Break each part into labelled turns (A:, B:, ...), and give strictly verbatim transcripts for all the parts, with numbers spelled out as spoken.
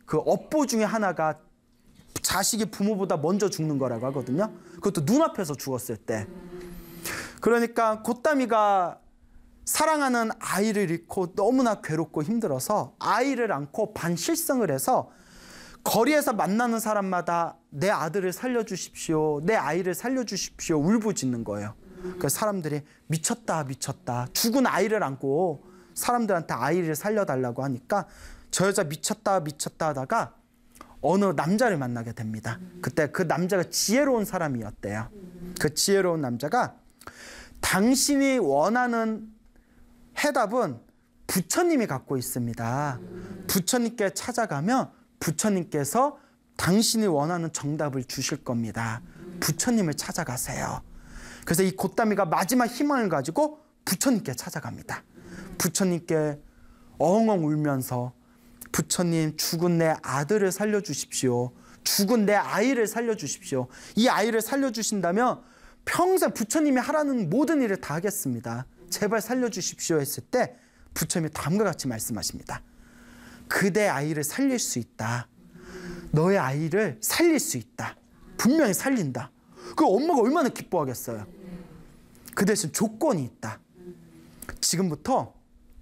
A: 그 업보 중에 하나가 자식이 부모보다 먼저 죽는 거라고 하거든요. 그것도 눈앞에서 죽었을 때. 그러니까 곶담이가 사랑하는 아이를 잃고 너무나 괴롭고 힘들어서 아이를 안고 반실성을 해서 거리에서 만나는 사람마다 내 아들을 살려주십시오, 내 아이를 살려주십시오 울부짖는 거예요. 그 사람들이 미쳤다 미쳤다, 죽은 아이를 안고 사람들한테 아이를 살려달라고 하니까 저 여자 미쳤다 미쳤다 하다가 어느 남자를 만나게 됩니다. 그때 그 남자가 지혜로운 사람이었대요. 그 지혜로운 남자가 당신이 원하는 해답은 부처님이 갖고 있습니다. 부처님께 찾아가면 부처님께서 당신이 원하는 정답을 주실 겁니다. 부처님을 찾아가세요. 그래서 이 곶담이가 마지막 희망을 가지고 부처님께 찾아갑니다. 부처님께 엉엉 울면서 부처님, 죽은 내 아들을 살려주십시오. 죽은 내 아이를 살려주십시오. 이 아이를 살려주신다면 평생 부처님이 하라는 모든 일을 다 하겠습니다. 제발 살려주십시오 했을 때 부처님이 다음과 같이 말씀하십니다. 그대 아이를 살릴 수 있다. 너의 아이를 살릴 수 있다. 분명히 살린다. 그 엄마가 얼마나 기뻐하겠어요. 그 대신 조건이 있다. 지금부터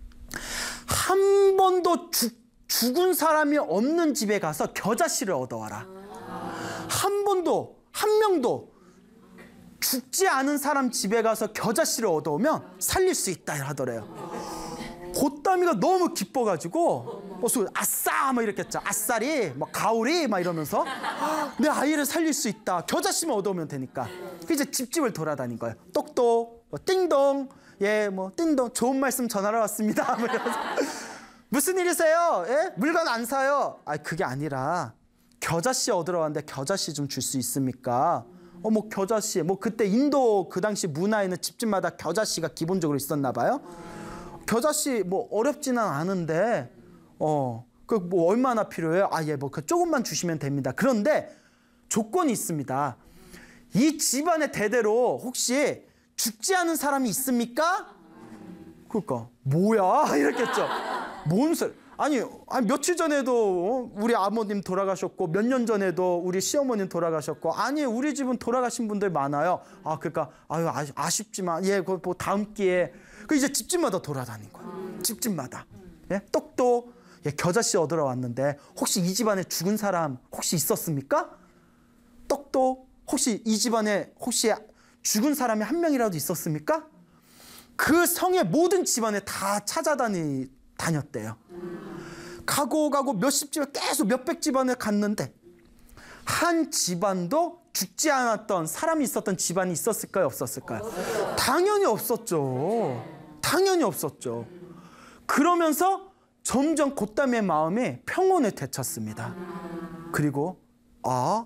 A: 한 번도 죽, 죽은 사람이 없는 집에 가서 겨자씨를 얻어와라. 한 번도, 한 명도 죽지 않은 사람 집에 가서 겨자씨를 얻어오면 살릴 수 있다 하더래요. 곶담이가 너무 기뻐가지고 아싸 막 이렇게 했죠. 아싸리, 막 가오리 막 이러면서 내 아이를 살릴 수 있다. 겨자씨만 얻어오면 되니까. 이제 집집을 돌아다닌 거예요. 똑똑, 뭐 띵동, 예, 뭐 띵동, 좋은 말씀 전하러 왔습니다. 뭐 이러면서 무슨 일이세요? 예? 물건 안 사요. 아, 그게 아니라 겨자씨 얻으러 왔는데 겨자씨 좀 줄 수 있습니까? 어, 뭐 겨자씨, 뭐 그때 인도 그 당시 문화에는 집집마다 겨자씨가 기본적으로 있었나 봐요. 겨자씨 뭐 어렵지는 않은데, 어, 그 뭐 얼마나 필요해요? 아, 예, 뭐 그 조금만 주시면 됩니다. 그런데 조건이 있습니다. 이 집안의 대대로 혹시 죽지 않은 사람이 있습니까? 그러니까 뭐야 이렇게 했죠. 뭔 소리? 아니, 아니 며칠 전에도 우리 아버님 돌아가셨고 몇 년 전에도 우리 시어머님 돌아가셨고, 아니 우리 집은 돌아가신 분들 많아요. 아, 그러니까 아유 아, 아쉽지만 예, 그 뭐 다음 기회에. 그 이제 집집마다 돌아다닌 거예요. 집집마다. 예? 똑똑, 예, 겨자씨 얻으러 왔는데 혹시 이 집안에 죽은 사람 혹시 있었습니까? 똑똑, 혹시 이 집안에 혹시 죽은 사람이 한 명이라도 있었습니까? 그 성의 모든 집안에 다 찾아다니 다녔대요. 가고 가고 몇십 집에 계속 몇백 집안에 갔는데 한 집안도 죽지 않았던 사람이 있었던 집안이 있었을까요? 없었을까요? 당연히 없었죠. 당연히 없었죠. 그러면서 점점 곶담이의 마음이 평온을 되찾습니다. 그리고 아,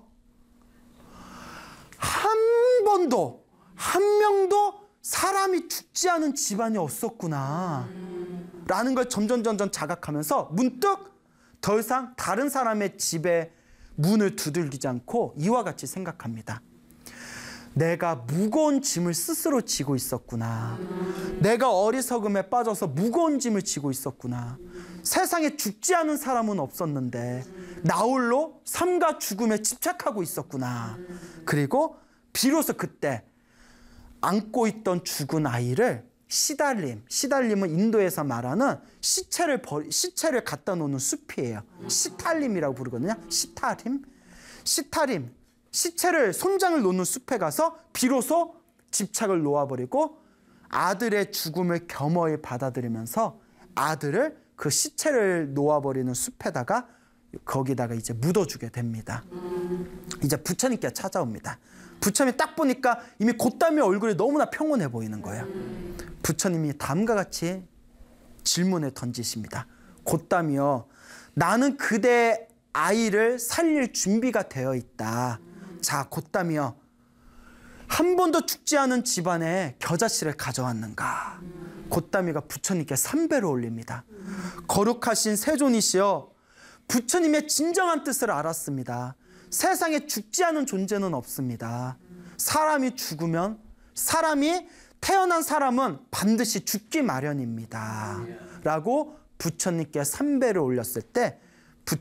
A: 한 번도 한 명도 사람이 죽지 않은 집안이 없었구나 라는 걸 점점 점점 자각하면서 문득 더 이상 다른 사람의 집에 문을 두들기지 않고 이와 같이 생각합니다. 내가 무거운 짐을 스스로 지고 있었구나. 내가 어리석음에 빠져서 무거운 짐을 지고 있었구나. 세상에 죽지 않은 사람은 없었는데 나 홀로 삶과 죽음에 집착하고 있었구나. 그리고 비로소 그때 안고 있던 죽은 아이를 시달림, 시달림은 인도에서 말하는 시체를 버리, 시체를 갖다 놓는 숲이에요. 시탈림이라고 부르거든요. 시탈림, 시탈림, 시체를 손장을 놓는 숲에 가서 비로소 집착을 놓아버리고 아들의 죽음을 겸허히 받아들이면서 아들을 그 시체를 놓아버리는 숲에다가 거기다가 이제 묻어주게 됩니다. 이제 부처님께 찾아옵니다. 부처님이 딱 보니까 이미 곶담이 얼굴이 너무나 평온해 보이는 거예요. 부처님이 다음과 같이 질문을 던지십니다. 곶담이여, 나는 그대 아이를 살릴 준비가 되어 있다. 자, 곶담이여, 한 번도 죽지 않은 집안에 겨자씨를 가져왔는가? 곶담이가 부처님께 삼배를 올립니다. 거룩하신 세존이시여, 부처님의 진정한 뜻을 알았습니다. 세상에 죽지 않은 존재는 없습니다. 사람이 죽으면, 사람이 태어난 사람은 반드시 죽기 마련입니다. 라고 부처님께 삼배를 올렸을 때